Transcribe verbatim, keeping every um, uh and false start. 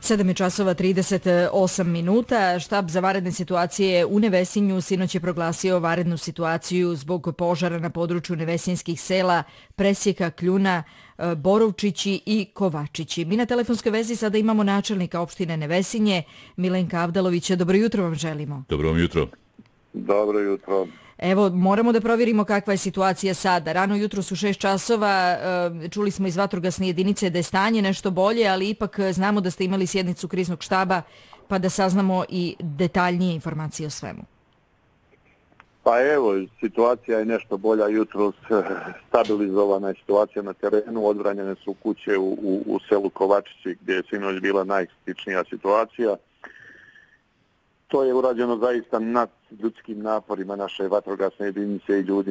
sedam je časova trideset osam minuta. Štab za vanredne situacije u Nevesinju sinoć je proglasio vanrednu situaciju zbog požara na području nevesinskih sela Presjeka, Kljuna, Borovčići i Kovačići. Mi na telefonskoj vezi sada imamo načelnika opštine Nevesinje, Milenka Avdalovića. Dobro jutro vam želimo. Dobro vam jutro. Dobro jutro. Evo, moramo da provjerimo kakva je situacija sada. Rano jutro su šest časova, čuli smo iz vatrogasne jedinice da je stanje nešto bolje, ali ipak znamo da ste imali sjednicu kriznog štaba, pa da saznamo i detaljnije informacije o svemu. Pa evo, situacija je nešto bolja, jutro stabilizovana je situacija na terenu, odbranjene su kuće u, u, u selu Kovačići gdje je sinoć bila najkritičnija situacija. To je urađeno zaista nad ljudskim naporima naše vatrogasne jedinice i ljudi